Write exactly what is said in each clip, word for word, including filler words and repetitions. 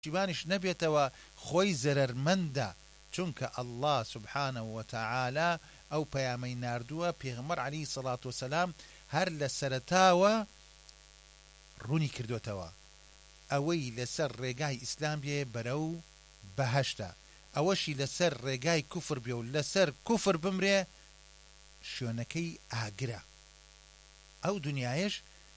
شیبانیش نەبێتەوە خۆی زەرەرمەندە، چونکە ئەڵڵا سوبحانە وتەعالا ئەو پەیامەی ناردووە پێغەمبەر عەلەیهی سەڵات وسەلام هەر لە سەرەتاوە ڕوونی کردوتەوە ئەوەی لەسەر ڕێگای ئیسلام بێ بەرەو بەهەشتە، ئەوەشی لەسەر ڕێگای کوفر بێ و لەسەر کوفر بمرێ شوێنەکەی ئاگرە. ئەو دنیایش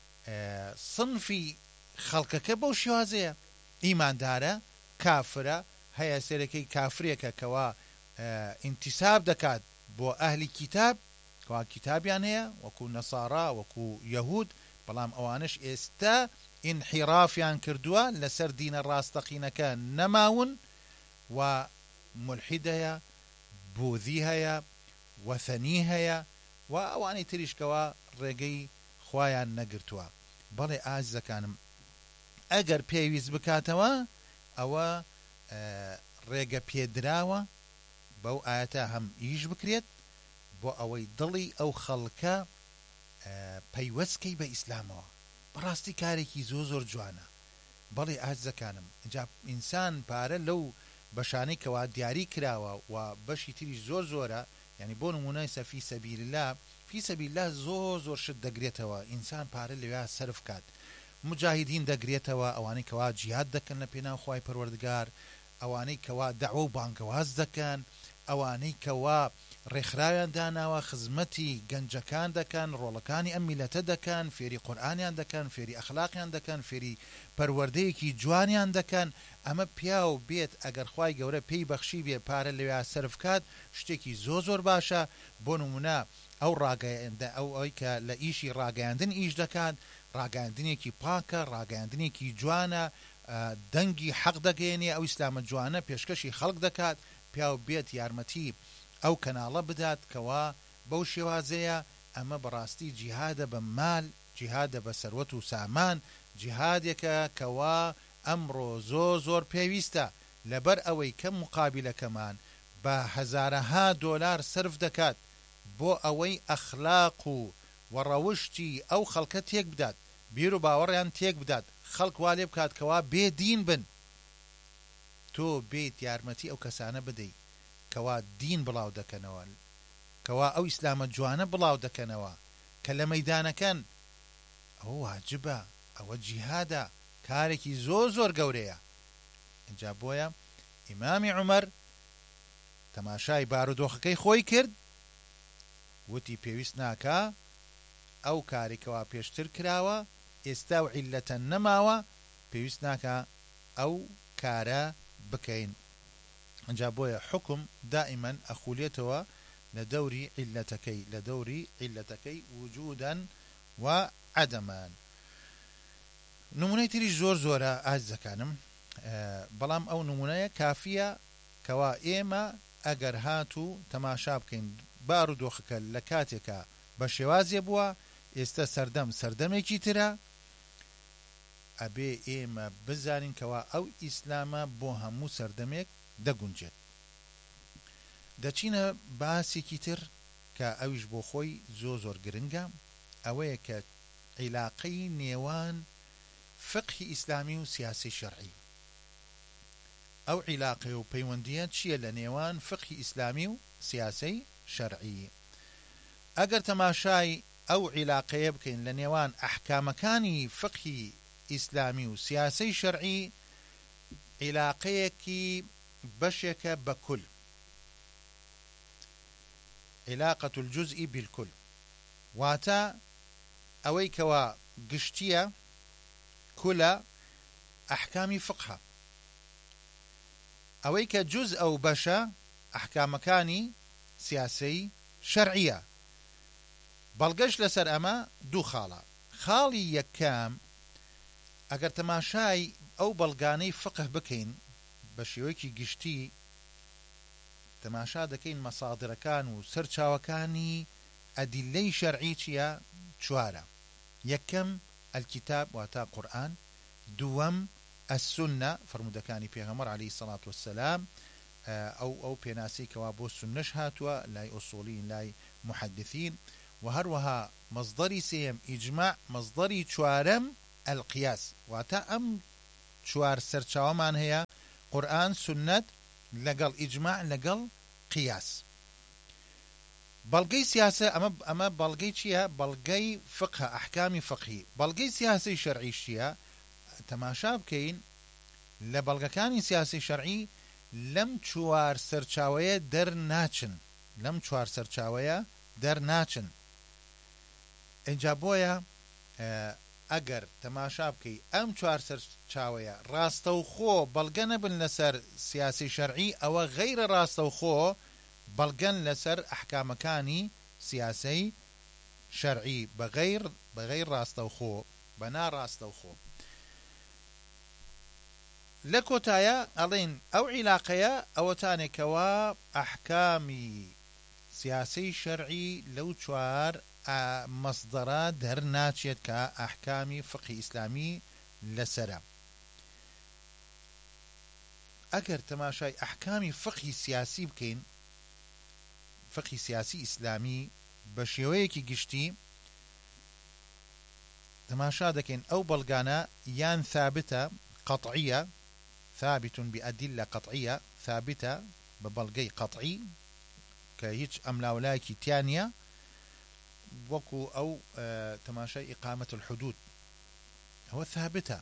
سنفی خەڵکەکە بەو شێوازەیە، ئیماندارە کافرە، هەیە سێرەکەی کافرێکە کەوا ئینتیساب دەکات بۆ ئەهلی کیتاب کەوا کیتابیان هەیە وەکو نەسارا وەکو یەهود، بەڵام ئەوانش ئێستا ئینحیرافیان کردووە لەسەر دینە ڕاستەقینەکە نەماون و مولحید هەیە، بوذی هەیە، وەثەنی هەیە و ئەوانەی تریشکەوە ڕێگەی خوایان نەگرتووە. بەڵێ ئازیزەکانم ئەگەر پێویست بکاتەوە ئەوە ڕێگە پێدراوە بەو ئاەتە هەم ئیش بکرێت بۆ ئەوەی دڵی ئەو خەڵکە پەیوەستکەی بە ئیسلامەوە. بەڕاستی کارێکی زۆ زۆر جوانە. بەڵێ ئازیزەکانم اینجا ئینسان پارە لەو بەشانەی کەوا دیاری کراوە و بەشی تریش زۆر زۆرە، یعنی بۆ نمونەی سە فی سەبیل الله، فی سەبیل الله زۆر زۆر شت دەگرێتەوە ئینسان پارە لەوێ سەرف کات. مجاهدین دەگرێتەوە، ئەوانەی کەوا جیهاد دەکەن لە پێناو خوای پەروەردگار، ئەوانەی کەوا دەعوە و بانگەواز دەکەن، ئەوانەی کەوا ڕێکخراویان داناوە خزمەتی گەنجەکان دەکەن، ڕۆڵەکانی ئەم میلەتە دەکەن، فێری قورئانیان دەکەن، فێری ئەخلاقیان دەکەن، فێری پەروەردەیەکی جوانیان دەکەن. ئەمە پیاو بێت ئەگەر خوای گەورە پێی بەخشی بێ پارە لەوێ سەرف کات شتێکی زۆ زۆر باشە. بۆ نمونە ئەو ڕاگەیاندە ئەو ئەوەی کە لە ئیشی ڕاگەیاندن ئیش دەکات، ڕاگەیاندنێکی پاکە، ڕاگەیاندنێکی جوانە، دەنگی حەق دەگەێنێ، ئەو ئیسلامە جوانە پێشکەشی خەڵک دەکات، پیاو بێت یارمەتی ئەو کەناڵە بدات کەوا بەو شێوازەیە. ئەمە بەڕاستی جیهادە بە مال، جیهادە بە سەروەت و سامان، جیهادێکە کەوا ئەمڕۆ زۆ زۆر پێویستە لەبەر ئەوەی کە مقابلەکەمان بە هەزارەها دۆلار سرف دەکات بۆ ئەوەی ئەخلاق و وەڕەوشتی ئەو خەڵکە تێک بدات، بیر و باوەڕیان تێک بدات، خەڵک وا لێ بکات کەوا بێدین بن. تۆ بێت یارمەتی ئەو کەسانە بدەیت کەوا دین بڵاو دەکەنەوە، کەوا ئەو ئیسلامە جوانە بڵاو دەکەنەوە کە لە مەیدانەکەن، ئەوە واجبە، ئەوە جیهادە، کارێکی زۆر زۆر گەورەیە. اینجا بۆیە ئیمامی عومەر تەماشای بارودۆخەکەی خۆی کرد، وتی پێویست ناکە ئەو کارێکەوە پێشتر کراوە ئێستا و عیلەتە نەماوە، پێویست ناکە ئەو کارە بکەین. اینجا بۆیە حکم دائیمەن ئەخولێتەوە لە دەوری عیلەتەکەی، لە دەوری عیلەتەکەی وجودەن و عەدەمان. نمونەی تری زۆر زۆرە ئازیزەکانم، بەڵام ئەو نمونەیە کافیە کەوا ئێمە ئەگەر هاتوو تەماشا بکەین بارودۆخەکە لە کاتێکە بە شێوازێ بووە، ئێستا سەردەم سەردەمێکی ترە، ئەبێ ئێمە بزانین کەوا ئەو ئیسلامە بۆ هەموو سەردەمێک دەگونجێت. دەچینە باسێکی تر کە ئەویش بۆ خۆی زۆ زۆر گرنگە، ئەوەیە کە عیلاقەی نێوان فقهی ئیسلامی و سیاسی شەرعی. ئەو عیلاقە و پەیوەندیە چییە لە نێوان فقهی ئیسلامی و سیاسی شەرعی؟ ئەگەر تەماشای ئەو عیلاقەیە بکەین لە نێوان ئەحکامەکانی فقهی ئیسلامی و سیاسی شەرعی، عیلاقەیەکی بەشێکە بەکل، عیلاقەة الجزئی بالکل، واتە ئەوەی کەوا گشتیە کولە ئەحکامی فقهە، ئەوەی کە جوز ئەو بەشە ئەحکامەکانی سیاسی شەرعیە. بەڵگەش لەسەر ئەمە دوو خاڵە. خاڵی یەکەم ئەگەر تەماشای ئەو بەڵگانەی فقه بکەین بە شێوەیەکی گشتی، تەماشا دەکەین مەسادرەکان و سەرچاوەکانی ئەدیلەی شەرعی چییە؟ چوارە. یەکەم الکتاب واتە قورئان، دووەم السنە فەرمودەکانی پێغەمبەر عەلەیهی سەڵات وەسسەلام، ئەو ئەو پێناسی کەوا بۆ سنەش هاتووە لای ئوسوڵیین لای محەدثین، و هەروەها مەصدەری سێیەم ئیجماع، مەصدەری چوارەم القیاس واتە ئەم چوار سەرچاوەمان هەیە: قورئان، سنت لەگەڵ ئیجماع لەگەڵ قیاس. بەڵگەی سیاسە ئەمە ئەمە بەڵگەی چییە؟ بەڵگەی فقه، ئەحکامی فقهی. بەڵگەی سیاسی شەرعی چییە؟ تەماشا بکەین لە بەڵگەکانی سیاسی شەرعی لەم چوار سەرچاوەیە دەرناچن، لەم چوار سەرچاوەیە دەرناچن. اینجا بۆیە ئەگەر تەماشا بکەی ئەم چوار سەرچاوەیە ڕاستەوخۆ بەڵگە نەبن لەسەر سیاسی شەرعی، ئەوە غەیرە ڕاستەوخۆ بەڵگەن لەسەر ئەحکامەکانی سیاسی شەرعی بەغەیر بەغەیر ڕاستەوخۆ، بە ناڕاستەوخۆ. لە کۆتایە ئەڵێن ئەو عیلاقەیە ئەوەتانێکەوە ئەحکامی سیاسی شەرعی لەو چوار مەصدەرە دەرناچێت کە ئەحکامی فقهی ئیسلامی لەسەرە. ئەگەر تەماشای ئەحکامی فقهی سیاسی بکەین، فقهی سیاسی ئیسلامی بە شێوەیەکی گشتی تەماشا دەکەین ئەو بەڵگانە یان ثابتە قەطعیە، ثابت بأدلة قطعية، ثابتة ببلغي قطعي كهيج أملاولاكي تانية وكو أو آه تماشي إقامة الحدود هو ثابتة،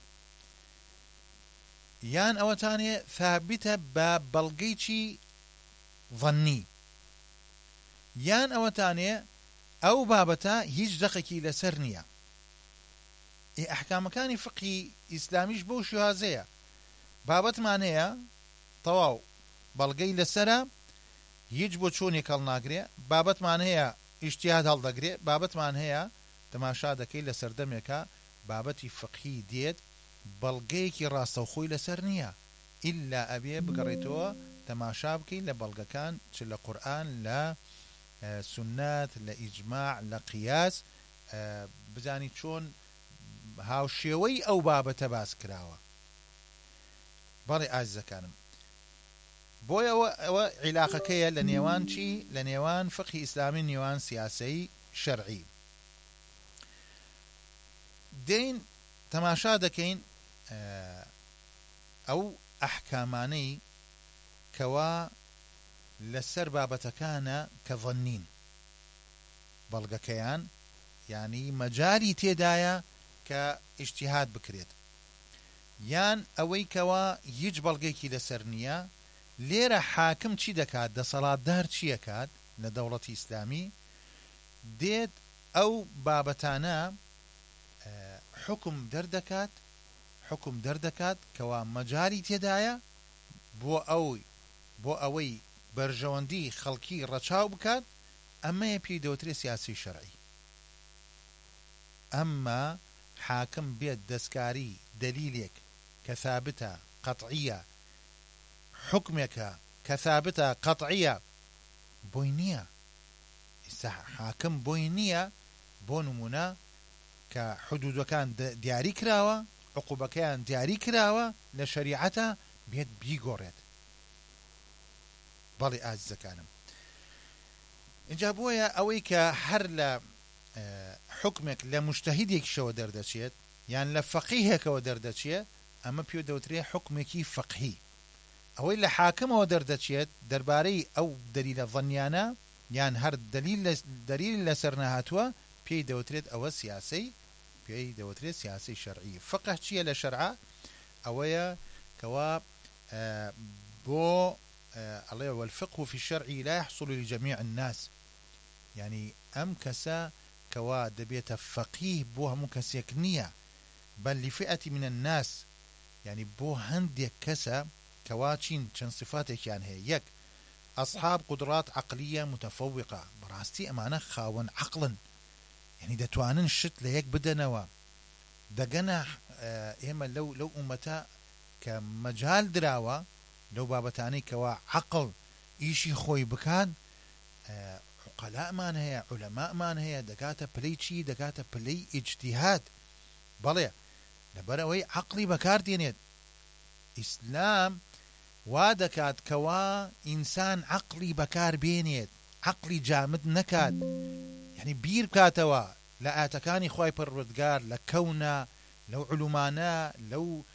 يان أو تانية ثابتة ببلغيتي ظني، يان أو تانية أو بابتا هيج دقيقي لسرنية. أحكام كان فقهي إسلاميش بوشو هازية بابەتمان هەیە تەواو بەڵگەی لەسەرە هیچ بۆ چۆنێک هەڵ ناگرێ، بابەتمان هەیە ئیجتیهاد هەڵدەگرێ، بابەتمان هەیە تەماشا دەکەی لە سەردەمێکە بابەتی فقهی دێت بەڵگەیەکی ڕاستەوخۆی لەسەر نییە، ئیلا ئەبێ بگەڕێتەوە تەماشا بکەی لە بەڵگەکان چ لە قورئان، لە سنەت، لە ئیجماع، لە قیاس، بزانی چۆن هاوشێوەی ئەو بابەتە باس کراوە. بەڵێ ئازیزەکانم، بۆیە ئەوە عیلاقەکەیە لە نێوان چی؟ لە نێوان فقهی ئیسلامی، نێوان سیاسەی شەرعی. دێین تەماشا دەکەین ئەو ئەحکامانەی کەوا لەسەر بابەتەکانە کە ظەنین، بەڵگەکەیان یعنی مەجاری تێدایە کە ئیجتیهاد بکرێت، یان ئەوەی کەوا هیچ بەڵگەیەکی لەسەر نییە. لێرە حاکم چی دەکات؟ دەسەڵاتدار چی دەکات لە دەوڵەتی ئیسلامی؟ دێت ئەو بابەتانە حکم دەردەکات، حکم دەردەکات کەوا مەجاری تێدایە بۆ ئەو بۆ ئەوەی بەرژەوەندی خەڵکی ڕەچاو بکات. ئەمەیە پێی دەوترێت سیاسی شەرعی. ئەمما حاکم بێت دەستکاری دەلیلێک کە ثابتە قەطعیە، حکمێکە کە ثابتە قەطعیە، بۆی نییە. ئێستا حاکم بۆی نییە بۆ نمونە کە حدودەکان دیاری کراوە، عقوبەکەیان دیاری کراوە لە شەریعەتە، بێت بیگۆڕێت. بەڵێ ئازیزەکانم، اینجا بۆیە ئەوەی کە هەر لە حکمێک لە مجتەهیدێکیشەوە دەردەچێت یان لە فەقیهێکەوە دەردەچێت، ئەمە پێ دەوترێت حکمێکی فەقهی. ئەوەی لە حاکمەوە دەردەچێت دەربارەی ئەو دەلیلە ظەنیانە یان هەر دەلیل لەسەر نەهاتووە، پێی دەوترێت ئەوە سیاسی، پێی دەوترێت سیاسی شەرعی. فقه چییە لە شەرعە؟ ئەوەیە کەوا بۆ ئەڵێ والفقه في الشرع لا يحصل لجميع الناس، يعني ئەم کەسە کەوا دەبێتە فەقیه بۆ هەموو کەسێک نییە، بل لفئة من الناس، يعني بۆ هەندێک کەسە کەوا چین چەند صفاتێکیان هەیە. یەک، ئەصحاب قدرات عقلية متفوقة، بەڕاستی ئەمانە خاوەن عقلن، يعني دەتوانن شت لە یەک بدەنەوە. دەگەنە ئێمە لەو لەو ئومەتە کە مەجال دراوە لەو بابەتانەی کەوا عقل ئیشی خۆی بکات، عقەلامان هەیە، عولەمامان هەیە، دەکاتە پلەی چی؟ دەکاتە پلەی ئیجتیهاد. بەڵێ لەبەرەوەی عقلی بەکاردێنێت. ئیسلام وا دەکات کەوا ئینسان عقلی بەکار بێنێت، عقلی جامد نەکات، یعنی بیر بکاتەوە لە ئاەتەکانی خوای پەروەردگار، لە کەونە، لەو علومانە، لەو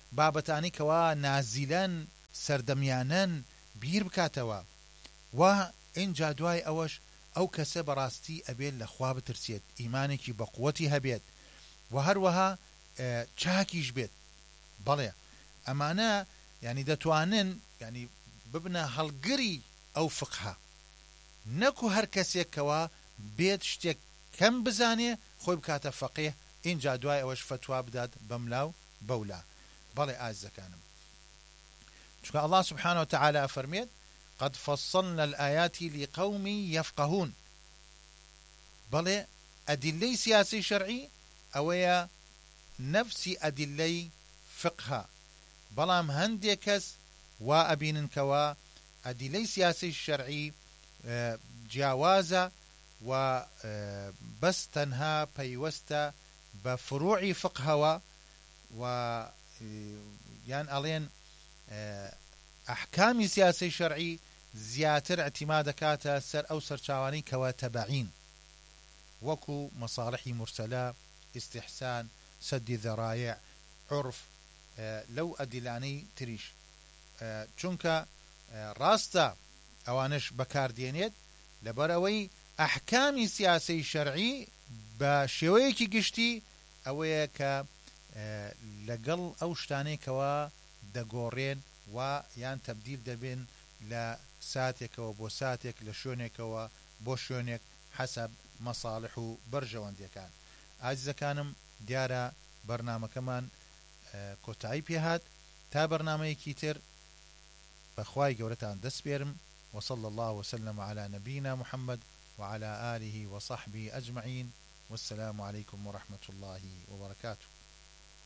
بابەتانی کەوا نازیلەن سەردەمیانەن بیر بکاتەوە و ئینجا دوای ئەوەش ئەو کەسە بەڕاستی ئەبێت لە خوا بترسێت ئیمانێکی بەقوەتی هەبێت و هەروەها چاکیش بێت. بەڵێ ئەمانە ینی دەتوانن ینی ببنە هەڵگری ئەو فقها، نەکو هەر کەسێکەوە بێت شتێک کەم بزانێ خۆی بکاتە فەقیه اینجا دوای ئەوەش فتوا بدات بەملاو بەولا. بەڵێ ئازیزەکانم، چونکە الله سبحانه وتعالى فەرمێت قد فصلنا الآيات لقوم يفقهون. بەڵێ ئەدیلەی سیاسی شەرعی ئەوەیە نفسی ئەدیلەی فقها، بەڵام هەندێک کەس وا ئەبینن کەوا ئەدیلەی سیاسی شەرعی جیاوازە و بەس تەنها پەیوەستە بە فروعی فقهەوە و یان ئەڵێن ئەحکامی سیاسی شەرعی زیاتر اعتیما دەکاتە سەر ئەو سەرچاوانەی کەوا تەبەعین، وەکو مەصالحی مرسەلە، ئیستیحسان، سەدی ذەرایع، عورف، لەو ئەدیلانەی تریش. چونکە ڕاستە ئەوانش بەکاردێنێت لەبەرەوەی ئەحکامی سیاسی شەرعی بە شێوەیەکی گشتی ئەوەیە کە لەگەڵ ئەو شتانێکەوە دەگۆڕێن و یان تەبدیل دەبێن لە ساتێکەوە بۆ ساتێک، لە شوێنێکەوە بۆ شوێنێک حەسەب مەصالح و بەرژەوەندیەکان. ئازیزەکانم، دیارە بەرنامەکەمان کۆتایی پێهات. تا بەرنامەیەکی تر بەخوای گەورەتان دەست پێرم. وصلى الله وسلم على نبينا محمد وعلى آله وصحبه أجمعين، والسلام عليكم ورحمة الله وبركاته.